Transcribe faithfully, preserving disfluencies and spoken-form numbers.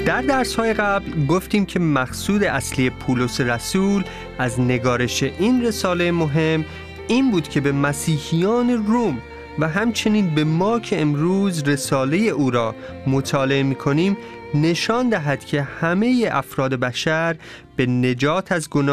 در درس‌های قبل گفتیم که مقصود اصلی پولس رسول از نگارش این رساله مهم این بود که به مسیحیان روم و همچنین به ما که امروز رساله او را مطالعه می‌کنیم نشان دهد که همه افراد بشر به نجات از گناه